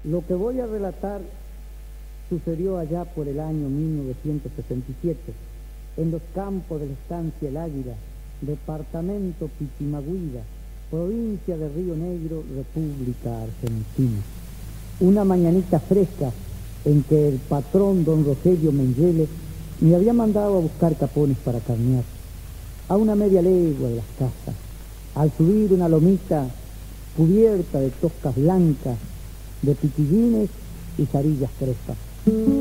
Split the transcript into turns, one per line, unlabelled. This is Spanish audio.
Lo que voy a relatar sucedió allá por el año 1967, en los campos de la estancia El Águila, departamento Pichimagüira, provincia de Río Negro, República Argentina. Una mañanita fresca en que el patrón don Rogelio Mengele me había mandado a buscar capones para carnear, a una media legua de las casas. Al subir una lomita cubierta de toscas blancas, de piquillines y zarillas crespas.